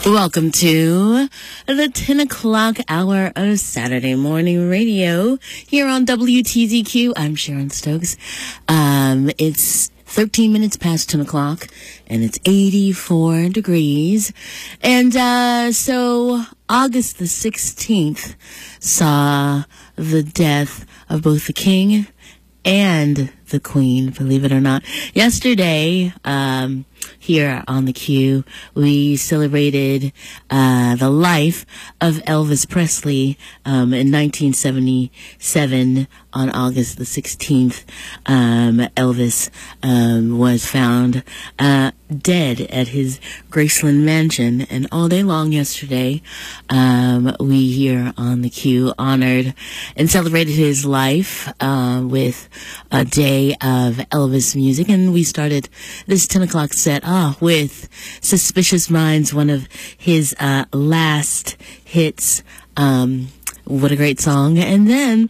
Welcome to the 10 o'clock hour of Saturday morning radio here on WTZQ. I'm Sharon Stokes. It's 13 minutes past 10 o'clock and it's 84 degrees. And so August the 16th saw the death of both the king and the queen, believe it or not. Yesterday, here on the Q, we celebrated the life of Elvis Presley in 1977 on August the 16th. Elvis was found dead at his Graceland mansion, and all day long yesterday, we here on the Q honored and celebrated his life with a day of Elvis music, and we started this 10 o'clock set off with Suspicious Minds, one of his last hits. What a great song. And then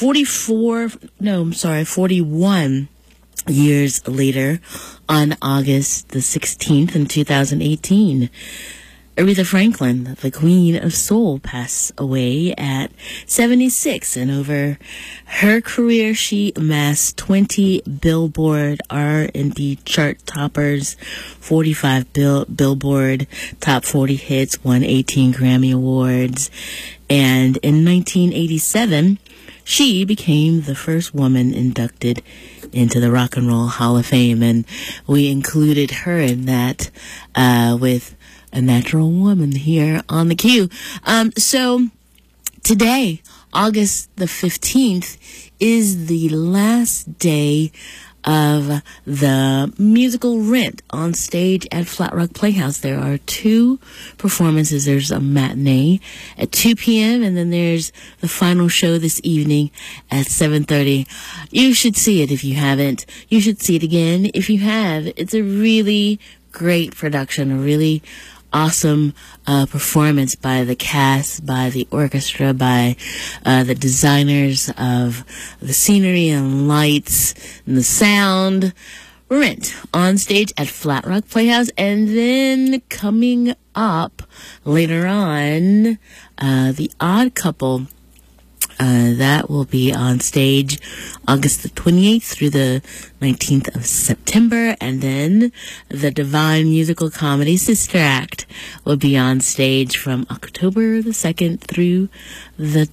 41 years later, on August the 16th in 2018, Aretha Franklin, the Queen of Soul, passed away at 76. And over her career, she amassed 20 Billboard R&B chart toppers, 45 Billboard Top 40 hits, won 18 Grammy Awards. And in 1987, she became the first woman inducted into the Rock and Roll Hall of Fame. And we included her in that with A Natural Woman here on the Q. So today, August the 15th, is the last day of the musical Rent on stage at Flat Rock Playhouse. There are two performances. There's a matinee at 2 p.m. and then there's the final show this evening at 7:30. You should see it if you haven't. You should see it again if you have. It's a really great production, a really awesome performance by the cast, by the orchestra, by the designers of the scenery and lights and the sound. Rent on stage at Flat Rock Playhouse. And then coming up later on, The Odd Couple. That will be on stage August the 28th through the 19th of September. And then the Divine Musical Comedy Sister Act will be on stage from October the 2nd through the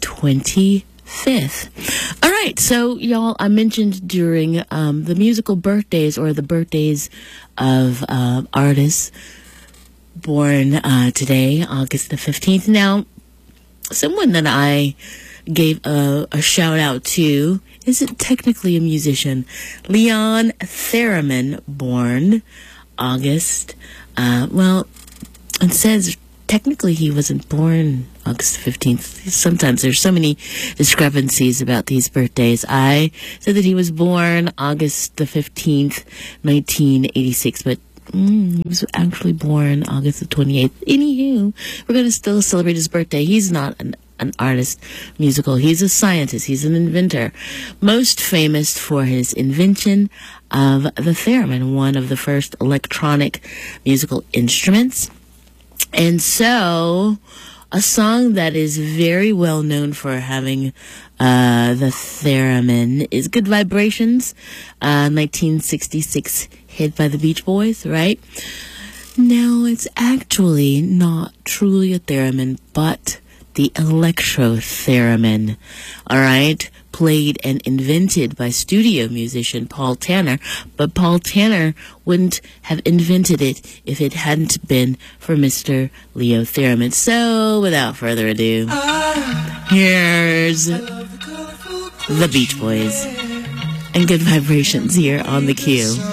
25th. All right, so y'all, I mentioned during the musical birthdays, or the birthdays of artists born today, August the 15th. Now, someone that I gave a shout out to isn't technically a musician. Leon Theremin, born August, it says technically he wasn't born August 15th. Sometimes there's so many discrepancies about these birthdays. I said that he was born August the 15th, 1986, but he was actually born August the 28th. Anywho, we're going to still celebrate his birthday. He's not an artist musical. He's a scientist. He's an inventor. Most famous for his invention of the theremin, one of the first electronic musical instruments. And so, a song that is very well known for having the theremin is Good Vibrations, 1966 hit by the Beach Boys, right? Now, it's actually not truly a theremin, but the electro-theremin, all right, played and invented by studio musician Paul Tanner, but Paul Tanner wouldn't have invented it if it hadn't been for Mr. Leo Theremin. So, without further ado, here's the Beach Boys and Good Vibrations here on the Q.